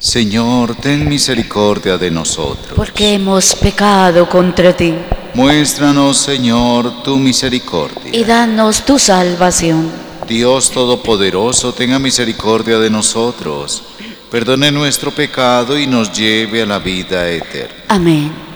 Señor, ten misericordia de nosotros. porque hemos pecado contra ti. Muéstranos, Señor, tu misericordia. Y danos tu salvación. Dios Todopoderoso, tenga misericordia de nosotros, perdone nuestro pecado y nos lleve a la vida eterna. Amén.